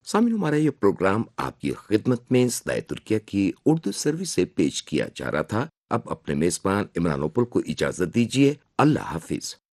सामिन हमारा ये प्रोग्राम आपकी खिदमत में सदाए तुर्किया की उर्दू सर्विस से पेश किया जा रहा था। अब अपने मेजबान इमरान ओपुल को इजाजत दीजिए। अल्लाह हाफिज।